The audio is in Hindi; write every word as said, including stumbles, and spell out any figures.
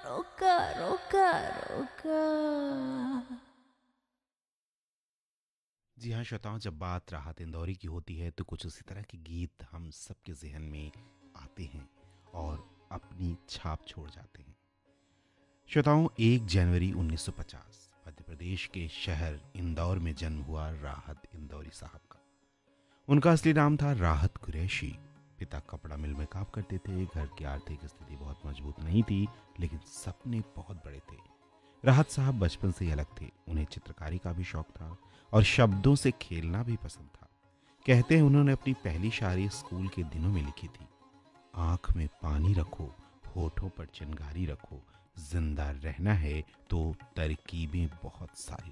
रोका रोका रोका। जी हाँ श्रोताओं, जब बात राहत इंदौरी की होती है तो कुछ उसी तरह के गीत हम सबके जहन में आते हैं और अपनी छाप छोड़ जाते हैं। श्रोताओं, एक जनवरी उन्नीस सौ पचास मध्य प्रदेश के शहर इंदौर में जन्म हुआ राहत इंदौरी साहब का। उनका असली नाम था राहत कुरैशी। पिता कपड़ा मिल में काम करते थे। घर की आर्थिक स्थिति बहुत मजबूत नहीं थी, लेकिन सपने बहुत बड़े थे। राहत साहब बचपन से ही अलग थे। उन्हें चित्रकारी का भी शौक था और शब्दों से खेलना भी पसंद था। कहते हैं उन्होंने अपनी पहली शायरी स्कूल के दिनों में लिखी थी। आंख में पानी रखो, होठों पर चिंगारी रखो, जिंदा रहना है तो तरकीबें बहुत सारी